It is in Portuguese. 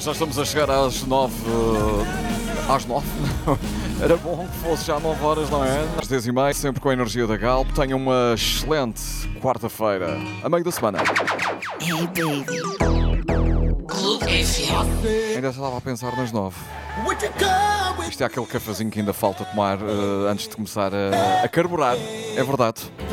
Já estamos a chegar às 9. Às 9? Era bom que fosse já 9 horas, não é? Às 10h30, sempre com a energia da Galp. Tenham uma excelente quarta-feira, a meio da semana. Hey baby. Clube FM. Ainda estava a pensar nas 9. Isto é aquele cafezinho que ainda falta tomar antes de começar a carburar. É verdade.